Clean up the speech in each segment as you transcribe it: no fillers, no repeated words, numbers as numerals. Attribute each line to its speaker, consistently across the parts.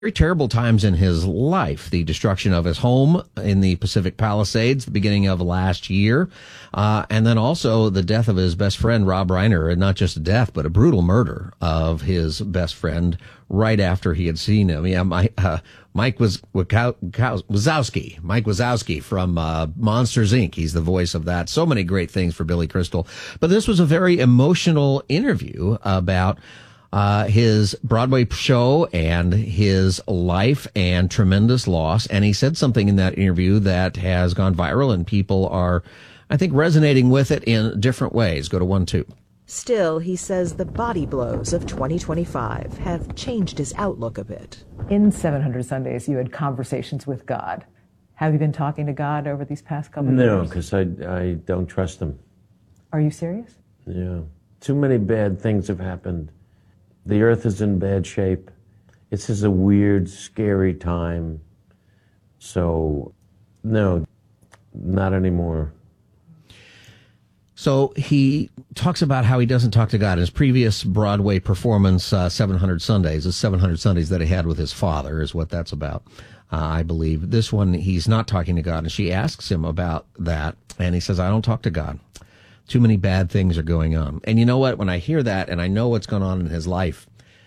Speaker 1: very terrible times in his life. The destruction of his home in the Pacific Palisades, the beginning of last year, and then also the death of his best friend, Rob Reiner, and not just a death, but a brutal murder of his best friend right after he had seen him. Yeah, Mike Wazowski from Monsters, Inc. He's the voice of that. So many great things for Billy Crystal. But this was a very emotional interview about his Broadway show and his life and tremendous loss. And he said something in that interview that has gone viral, and people are, I think, resonating with it in different ways. Go to 1-2.
Speaker 2: Still, he says the body blows of 2025 have changed his outlook a bit.
Speaker 3: In 700 Sundays, you had conversations with God. Have you been talking to God over these past couple of years?
Speaker 4: No, because I don't trust him.
Speaker 3: Are you serious?
Speaker 4: Yeah. Too many bad things have happened. The earth is in bad shape. This is a weird, scary time. So, no, not anymore.
Speaker 1: So he talks about how he doesn't talk to God. His previous Broadway performance, 700 Sundays, the 700 Sundays that he had with his father is what that's about, I believe. This one, he's not talking to God. And she asks him about that. And he says, I don't talk to God. Too many bad things are going on. And you know what? When I hear that and I know what's going on in his life,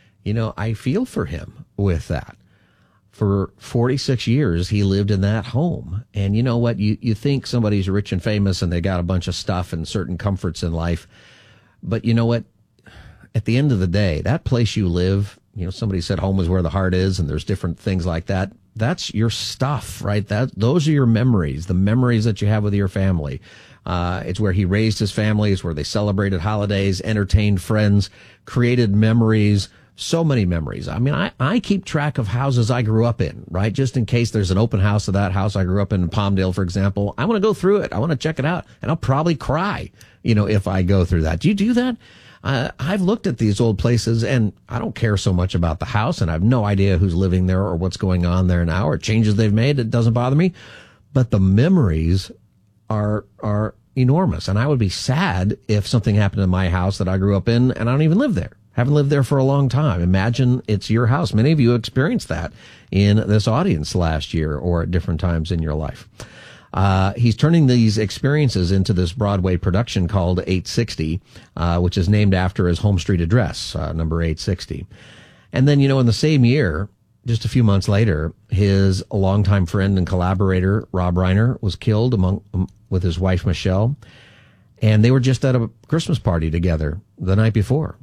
Speaker 1: I feel for him with that. For 46 years, he lived in that home. And you know what? You think somebody's rich and famous and they got a bunch of stuff and certain comforts in life. But you know what? At the end of the day, that place you live, somebody said home is where the heart is, and there's different things like that. That's your stuff, right? Those are your memories, the memories that you have with your family. It's where he raised his family. It's where they celebrated holidays, entertained friends, created memories. So many memories. I mean, I keep track of houses I grew up in, right? Just in case there's an open house of that house I grew up in Palmdale, for example. I want to go through it. I want to check it out. And I'll probably cry, if I go through that. Do you do that? I've looked at these old places and I don't care so much about the house, and I have no idea who's living there or what's going on there now or changes they've made. It doesn't bother me. But the memories are enormous. And I would be sad if something happened in my house that I grew up in and I don't even live there. Haven't lived there for a long time. Imagine it's your house. Many of you experienced that in this audience last year or at different times in your life. He's turning these experiences into this Broadway production called 860, which is named after his home street address, number 860. And then, in the same year, just a few months later, his longtime friend and collaborator, Rob Reiner, was killed with his wife, Michelle. And they were just at a Christmas party together the night before.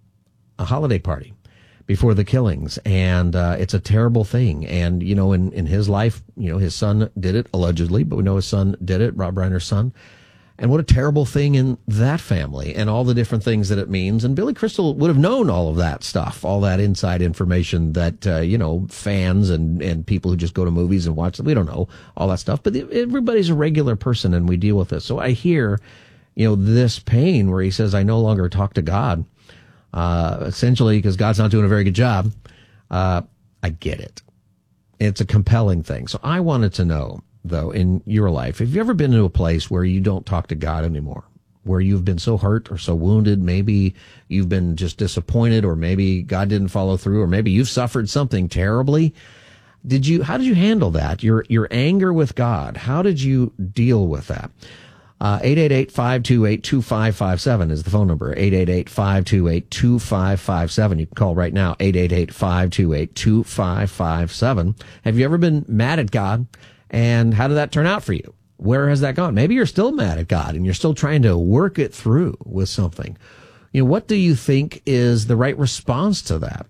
Speaker 1: A holiday party before the killings. And it's a terrible thing. And, in his life, his son did it, allegedly, but we know his son did it, Rob Reiner's son. And what a terrible thing in that family and all the different things that it means. And Billy Crystal would have known all of that stuff, all that inside information that, fans and people who just go to movies and watch them, we don't know all that stuff. But everybody's a regular person and we deal with this. So I hear, this pain where he says, I no longer talk to God. Essentially because God's not doing a very good job. I get it. It's a compelling thing. So I wanted to know, though, in your life, have you ever been to a place where you don't talk to God anymore? Where you've been so hurt or so wounded, maybe you've been just disappointed, or maybe God didn't follow through, or maybe you've suffered something terribly. How did you handle that? Your anger with God, how did you deal with that? 888-528-2557 is the phone number. 888-528-2557. You can call right now, 888-528-2557. Have you ever been mad at God? And how did that turn out for you? Where has that gone? Maybe you're still mad at God and you're still trying to work it through with something. What do you think is the right response to that?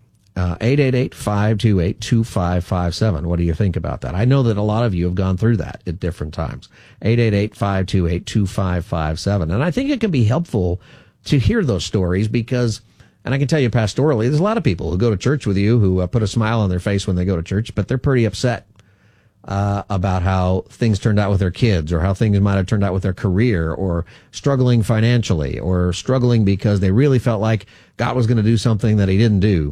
Speaker 1: 888-528-2557. What do you think about that? I know that a lot of you have gone through that at different times. 888-528-2557. And I think it can be helpful to hear those stories because, and I can tell you pastorally, there's a lot of people who go to church with you who put a smile on their face when they go to church, but they're pretty upset about how things turned out with their kids, or how things might have turned out with their career, or struggling financially, or struggling because they really felt like God was going to do something that he didn't do.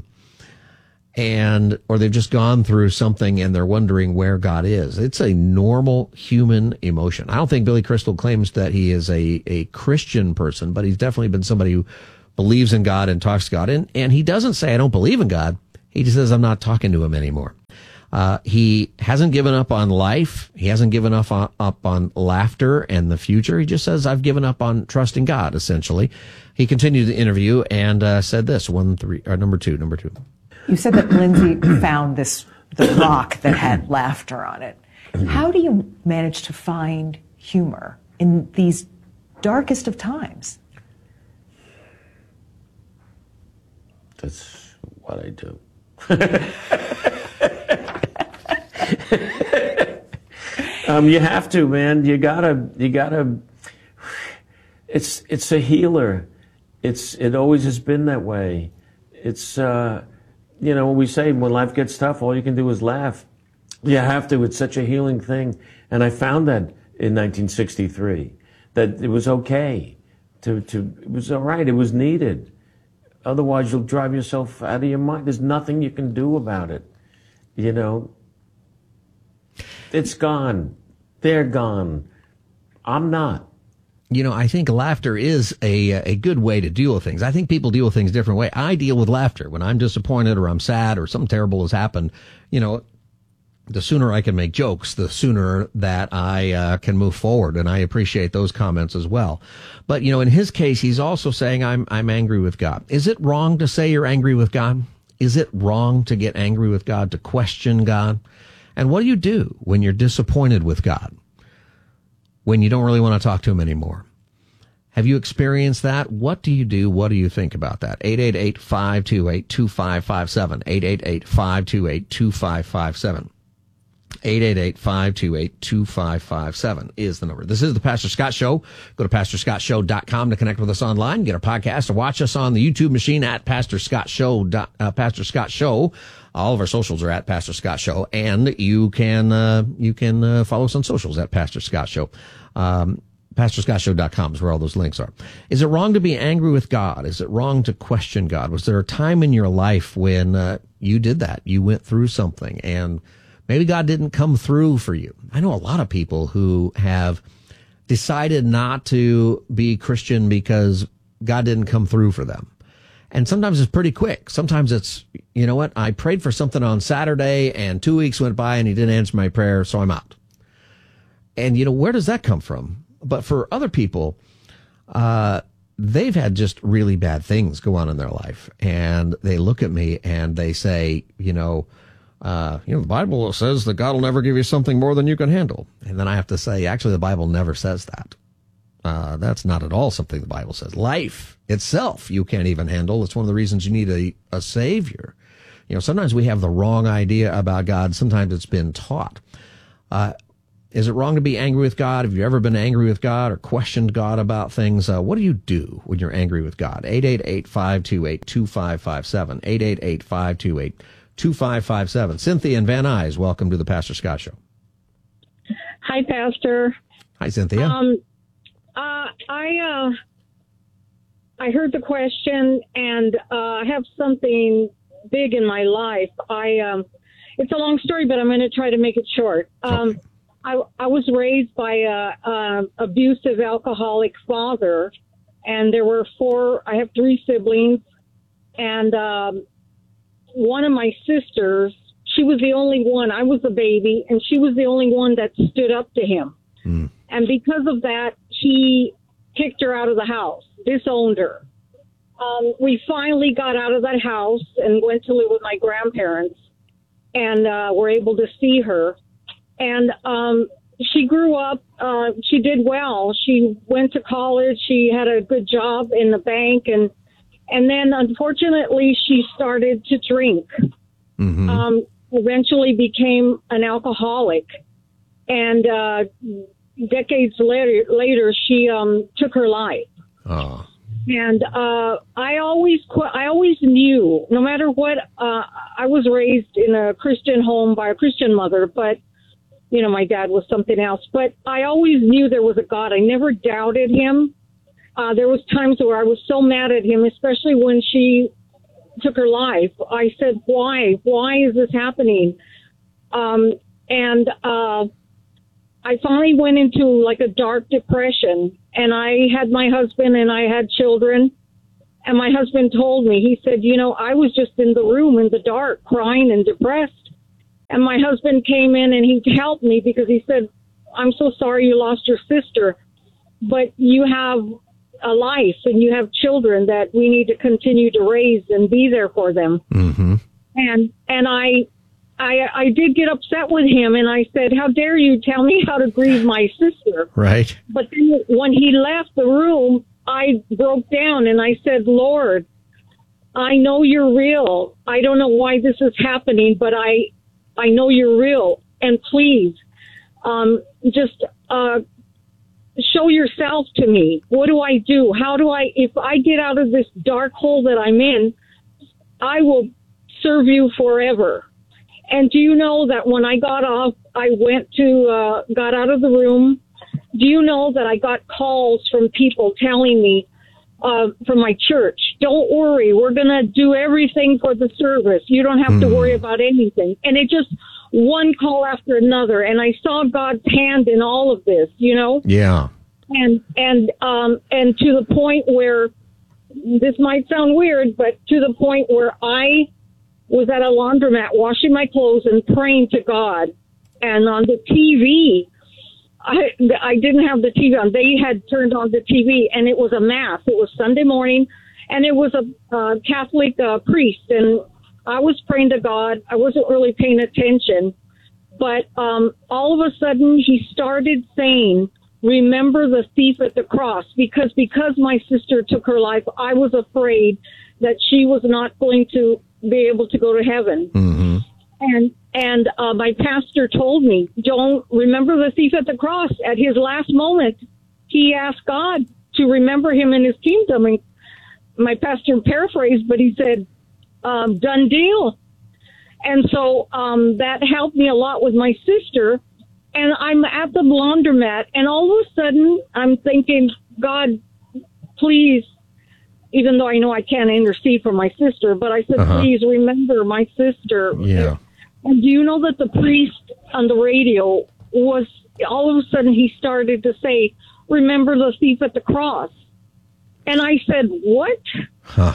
Speaker 1: Or they've just gone through something and they're wondering where God is. It's a normal human emotion. I don't think Billy Crystal claims that he is a Christian person, but he's definitely been somebody who believes in God and talks to God. And he doesn't say, I don't believe in God. He just says, I'm not talking to him anymore. He hasn't given up on life. He hasn't given up on laughter and the future. He just says, I've given up on trusting God, essentially. He continued the interview and said this, number two.
Speaker 3: You said that Lindsay found the rock that had laughter on it. How do you manage to find humor in these darkest of times?
Speaker 4: That's what I do. You have to, man. You gotta. It's a healer. It always has been that way. It's when we say when life gets tough, all you can do is laugh. You have to. It's such a healing thing. And I found that in 1963, that it was okay it was all right. It was needed. Otherwise, you'll drive yourself out of your mind. There's nothing you can do about it. It's gone. They're gone. I'm not.
Speaker 1: I think laughter is a good way to deal with things. I think people deal with things a different way. I deal with laughter when I'm disappointed or I'm sad or something terrible has happened. The sooner I can make jokes, the sooner that I can move forward. And I appreciate those comments as well. But, in his case, he's also saying I'm angry with God. Is it wrong to say you're angry with God? Is it wrong to get angry with God, to question God? And what do you do when you're disappointed with God? When you don't really want to talk to him anymore? Have you experienced that? What do you do? What do you think about that? 888-528-2557. 888-528-2557. 888-528-2557 is the number. This is the Pastor Scott Show. Go to PastorScottShow.com to connect with us online. Get our podcast, to watch us on the YouTube machine at Pastor Scott Show. Pastor Scott Show. All of our socials are at Pastor Scott Show, and you can follow us on socials at Pastor Scott Show. PastorScottShow.com is where all those links are. Is it wrong to be angry with God? Is it wrong to question God? Was there a time in your life when you did that? You went through something and maybe God didn't come through for you. I know a lot of people who have decided not to be Christian because God didn't come through for them. And sometimes it's pretty quick. Sometimes it's, I prayed for something on Saturday and 2 weeks went by and he didn't answer my prayer, so I'm out. And, where does that come from? But for other people, they've had just really bad things go on in their life. And they look at me and they say, the Bible says that God will never give you something more than you can handle. And then I have to say, actually, the Bible never says that. That's not at all something the Bible says. Life itself, you can't even handle. It's one of the reasons you need a savior. Sometimes we have the wrong idea about God. Sometimes it's been taught. Is it wrong to be angry with God? Have you ever been angry with God or questioned God about things? What do you do when you're angry with God? 888-528-2557. 888-528-2557. Cynthia and Van Nuys, welcome to the Pastor Scott Show.
Speaker 5: Hi, Pastor.
Speaker 1: Hi, Cynthia.
Speaker 5: I heard the question, and I have something big in my life. It's a long story, but I'm going to try to make it short.
Speaker 1: Okay.
Speaker 5: I was raised by a abusive alcoholic father, and I have 3 siblings, and one of my sisters, she was the only one, I was the baby, and she was the only one that stood up to him. Mm. And because of that, he kicked her out of the house, disowned her. We finally got out of that house and went to live with my grandparents, and were able to see her. And she grew up, she did well. She went to college, she had a good job in the bank, and then unfortunately she started to drink. Mm-hmm. Eventually became an alcoholic. And decades later she took her life. Oh. And I always knew, no matter what, I was raised in a Christian home by a Christian mother, but my dad was something else. But I always knew there was a God. I never doubted him. There was times where I was so mad at him, especially when she took her life. I said, why? Why is this happening? And I finally went into like a dark depression, and I had my husband and I had children. And my husband told me, he said, I was just in the room in the dark crying and depressed. And my husband came in and he helped me because he said, I'm so sorry you lost your sister, but you have a life and you have children that we need to continue to raise and be there for them.
Speaker 1: Mm-hmm.
Speaker 5: And I did get upset with him, and I said, how dare you tell me how to grieve my sister?
Speaker 1: Right.
Speaker 5: But then when he left the room, I broke down and I said, Lord, I know you're real. I don't know why this is happening, but I know you're real. And please, just show yourself to me. What do I do? If I get out of this dark hole that I'm in, I will serve you forever. And do you know that when I got off, I got out of the room. Do you know that I got calls from people telling me, from my church, don't worry, we're going to do everything for the service. You don't have to worry about anything. And it just one call after another. And I saw God's hand in all of this,
Speaker 1: Yeah.
Speaker 5: And to the point where, this might sound weird, but to the point where I was at a laundromat washing my clothes and praying to God. And on the TV, I didn't have the TV on. They had turned on the TV, and it was a mass. It was Sunday morning, and it was a Catholic priest. And I was praying to God. I wasn't really paying attention. But all of a sudden, he started saying, remember the thief at the cross. Because my sister took her life, I was afraid that she was not going to be able to go to heaven.
Speaker 1: Mm-hmm.
Speaker 5: And my pastor told me, don't remember the thief at the cross. At his last moment, he asked God to remember him in his kingdom. And my pastor paraphrased, but he said, done deal. And so that helped me a lot with my sister. And I'm at the laundromat, and all of a sudden, I'm thinking, God, please, even though I know I can't intercede for my sister, but I said, please remember my sister.
Speaker 1: Yeah.
Speaker 5: And do you know that the priest on the radio was, all of a sudden he started to say, remember the thief at the cross. And I said, what?
Speaker 1: Huh.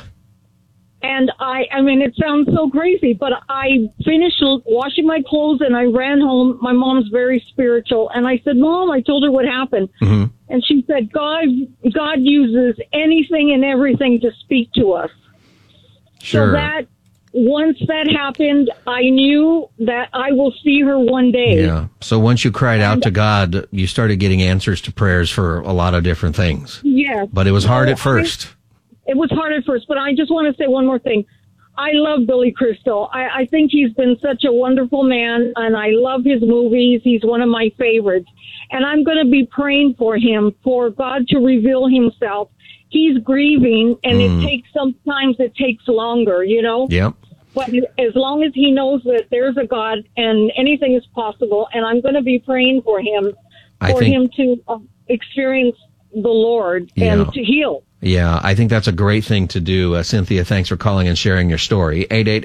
Speaker 5: And I mean, it sounds so crazy, but I finished washing my clothes and I ran home. My mom's very spiritual. And I said, Mom, I told her what happened.
Speaker 1: Mm-hmm.
Speaker 5: And she said, God uses anything and everything to speak to us.
Speaker 1: Sure.
Speaker 5: So once that happened, I knew that I will see her one day.
Speaker 1: Yeah. So once you cried out to God, you started getting answers to prayers for a lot of different things.
Speaker 5: Yes.
Speaker 1: But it was hard at first.
Speaker 5: It was hard at first, but I just want to say one more thing. I love Billy Crystal. I think he's been such a wonderful man, and I love his movies. He's one of my favorites. And I'm going to be praying for him, for God to reveal himself. He's grieving, and sometimes it takes longer,
Speaker 1: Yep.
Speaker 5: But as long as he knows that there's a God and anything is possible, and I'm going to be praying for him, him to experience the Lord and to heal.
Speaker 1: Yeah, I think that's a great thing to do. Cynthia, thanks for calling and sharing your story.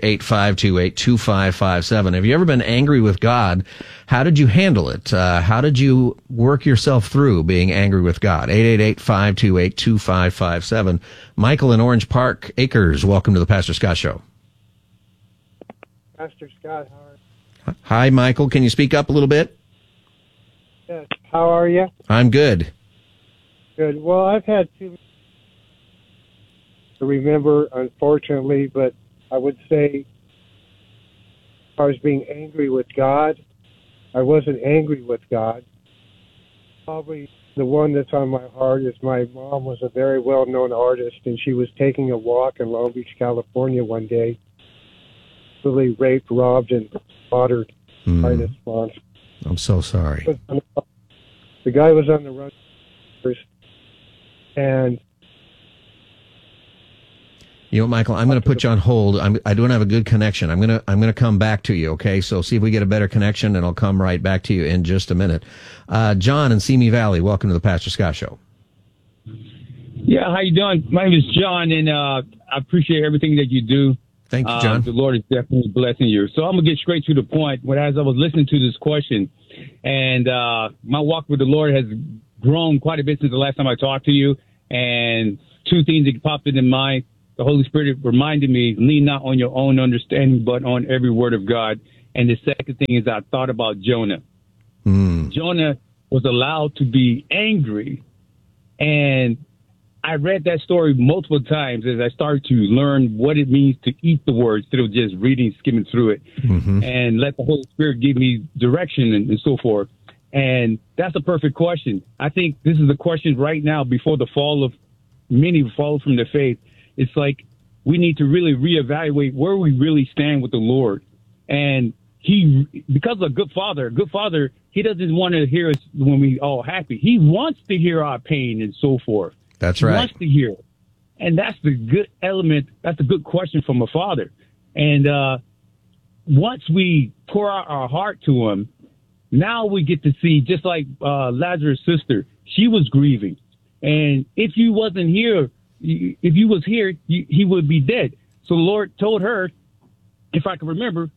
Speaker 1: 888-528-2557. Have you ever been angry with God? How did you handle it? How did you work yourself through being angry with God? 888-528-2557. Michael in Orange Park Acres, welcome to the Pastor Scott Show.
Speaker 6: Pastor Scott, how are you?
Speaker 1: Hi, Michael. Can you speak up a little bit?
Speaker 6: Yes. How are you?
Speaker 1: I'm good.
Speaker 6: Good. Well, I've had two to remember, unfortunately, but I would say I was being angry with God. I wasn't angry with God. Probably the one that's on my heart is my mom was a very well-known artist, and she was taking a walk in Long Beach, California one day, really raped, robbed, and slaughtered by this monster.
Speaker 1: I'm so sorry.
Speaker 6: The guy was on the run, and
Speaker 1: Michael, I'm going to put you on hold. I don't have a good connection. I'm going to come back to you. Okay, so see if we get a better connection, and I'll come right back to you in just a minute. John in Simi Valley, welcome to the Pastor Scott Show.
Speaker 7: Yeah, how you doing? My name is John, and I appreciate everything that you do.
Speaker 1: Thank you, John.
Speaker 7: The Lord is definitely blessing you. So I'm going to get straight to the point. As I was listening to this question, and my walk with the Lord has grown quite a bit since the last time I talked to you, and two things that popped into mind. the Holy Spirit reminded me, lean not on your own understanding, but on every word of God. And the second thing is I thought about Jonah. Jonah was allowed to be angry. And I read that story multiple times as I started to learn what it means to eat the word instead of just reading, skimming through it, and let the Holy Spirit give me direction and so forth. And that's a perfect question. I think this is the question right now before the fall of many fall from the faith. It's like we need to really reevaluate where we really stand with the Lord. And because a good father, he doesn't want to hear us when we all happy. He wants to hear our pain and so forth.
Speaker 1: That's right.
Speaker 7: He wants to hear it. And that's the good element. That's a good question from a father. And once we pour out our heart to him, now we get to see, just like Lazarus' sister, she was grieving. And if you wasn't here, if you was here, he would be dead. So the Lord told her, if I can remember,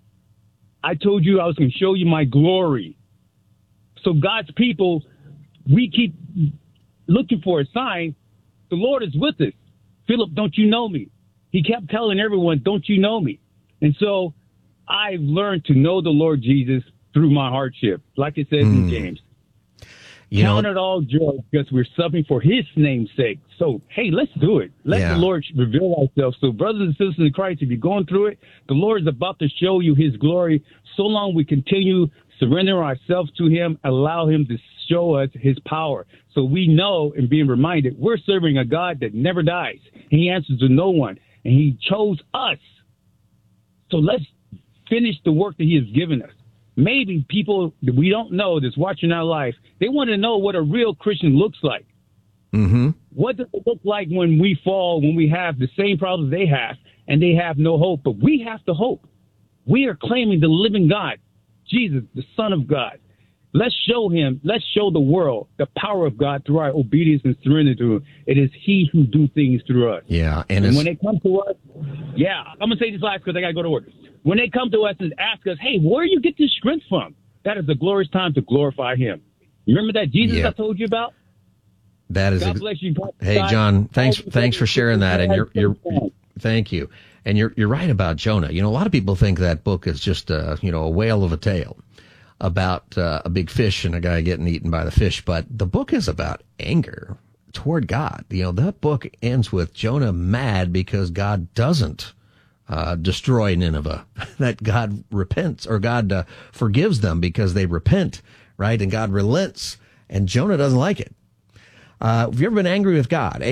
Speaker 7: I told you I was going to show you my glory. So God's people, we keep looking for a sign. The Lord is with us. Philip, don't you know me? He kept telling everyone, don't you know me? And so I've learned to know the Lord Jesus through my hardship. Like it says in James. Count it all joy because we're suffering for his name's sake. So, hey, let's do it. Let the Lord reveal ourselves. So, brothers and sisters in Christ, if you're going through it, the Lord is about to show you his glory. So long we continue surrender ourselves to him, allow him to show us his power. So we know and being reminded we're serving a God that never dies. And he answers to no one. And he chose us. So let's finish the work that he has given us. Maybe people that we don't know that's watching our life, they want to know what a real Christian looks like. What does it look like when we fall, when we have the same problems they have, and they have no hope? But we have to hope. We are claiming the living God, Jesus, the Son of God. Let's show him, let's show the world the power of God through our obedience and surrender to him. It is he who do things through us.
Speaker 1: Yeah.
Speaker 7: And when they come to us, I'm going to say this last because I got to go to work. When they come to us and ask us, hey, where do you get this strength from? That is a glorious time to glorify him. Remember that Jesus I told you about?
Speaker 1: That is.
Speaker 7: God bless you.
Speaker 1: Hey, John, thanks for sharing that. And you're thank you. And you're right about Jonah. You know, a lot of people think that book is just a whale of a tale about a big fish and a guy getting eaten by the fish. But the book is about anger toward God. You know, that book ends with Jonah mad because God doesn't destroy Nineveh, that God repents, or God forgives them because they repent, right? And God relents, and Jonah doesn't like it. Have you ever been angry with God?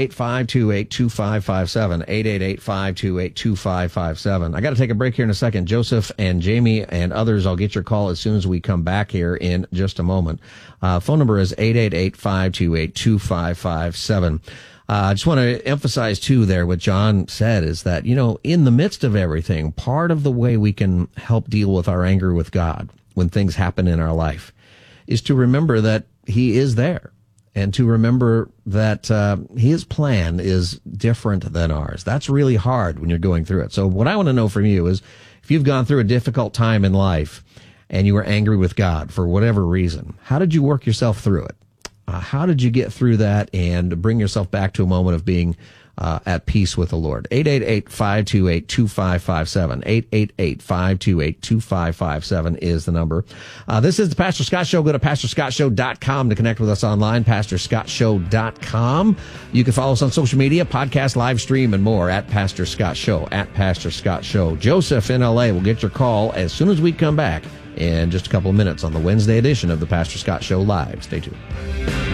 Speaker 1: 888-528-2557, 888-528-2557. I got to take a break here in a second. Joseph and Jamie and others, I'll get your call as soon as we come back here in just a moment. Phone number is 888-528-2557. I just want to emphasize, too, there what John said is that, in the midst of everything, part of the way we can help deal with our anger with God when things happen in our life is to remember that he is there and to remember that his plan is different than ours. That's really hard when you're going through it. So what I want to know from you is if you've gone through a difficult time in life and you were angry with God for whatever reason, how did you work yourself through it? How did you get through that and bring yourself back to a moment of being at peace with the Lord? 888-528-2557. 888-528-2557 is the number. This is the Pastor Scott Show. Go to PastorScottShow.com to connect with us online, PastorScottShow.com. You can follow us on social media, podcast, live stream, and more at Pastor Scott Show, at Pastor Scott Show. Joseph in L.A. will get your call as soon as we come back in just a couple of minutes on the Wednesday edition of the Pastor Scott Show Live. Stay tuned.